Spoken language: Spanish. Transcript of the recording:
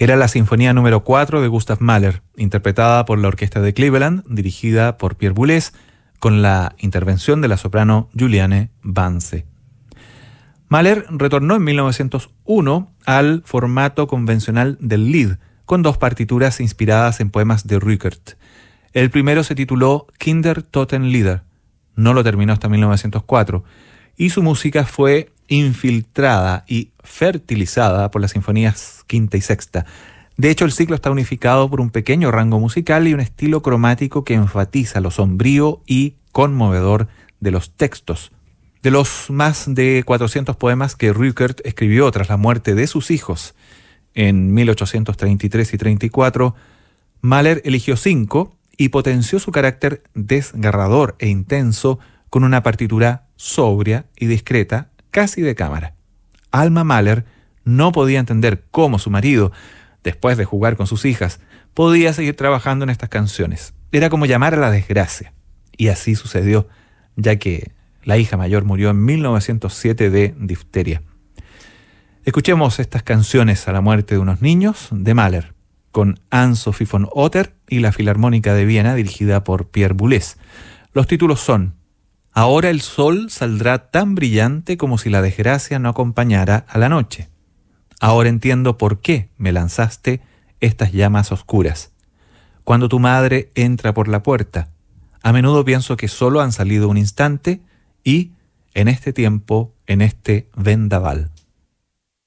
Era la Sinfonía número 4 de Gustav Mahler, interpretada por la Orquesta de Cleveland, dirigida por Pierre Boulez, con la intervención de la soprano Juliane Vance. Mahler retornó en 1901 al formato convencional del Lied, con 2 partituras inspiradas en poemas de Rückert. El primero se tituló Kindertotenlieder, no lo terminó hasta 1904, y su música fue infiltrada y fertilizada por las sinfonías quinta y sexta. De hecho, el ciclo está unificado por un pequeño rango musical y un estilo cromático que enfatiza lo sombrío y conmovedor de los textos. De los más de 400 poemas que Rückert escribió tras la muerte de sus hijos en 1833 y 34, Mahler eligió 5 y potenció su carácter desgarrador e intenso con una partitura sobria y discreta, casi de cámara. Alma Mahler no podía entender cómo su marido, después de jugar con sus hijas, podía seguir trabajando en estas canciones. Era como llamar a la desgracia. Y así sucedió, ya que la hija mayor murió en 1907 de difteria. Escuchemos estas canciones a la muerte de unos niños de Mahler, con Anne-Sophie von Otter y la Filarmónica de Viena dirigida por Pierre Boulez. Los títulos son: Ahora el sol saldrá tan brillante como si la desgracia no acompañara a la noche. Ahora entiendo por qué me lanzaste estas llamas oscuras. Cuando tu madre entra por la puerta, a menudo pienso que solo han salido un instante y, en este tiempo, en este vendaval.